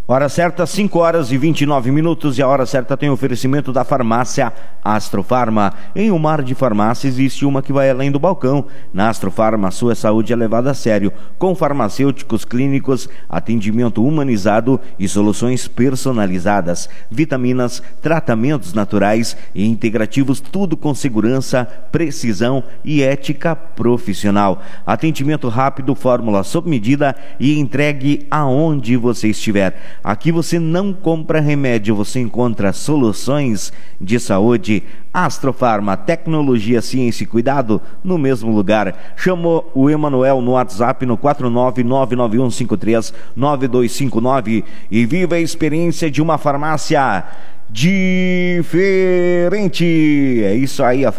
Hora certa, 5h29, e a hora certa tem oferecimento da farmácia Astrofarma. Em um mar de farmácia existe uma que vai além do balcão. Na Astrofarma, sua saúde é levada a sério, com farmacêuticos clínicos, atendimento humanizado e soluções personalizadas, vitaminas, tratamentos naturais e integrativos, tudo com segurança, precisão e ética profissional. Atendimento rápido, fórmula sob medida e entregue aonde você estiver. Aqui você não compra remédio, você encontra soluções de saúde. Astrofarma, tecnologia, ciência e cuidado no mesmo lugar. Chamou o Emanuel no WhatsApp no 49991539259 e viva a experiência de uma farmácia diferente. É isso aí, a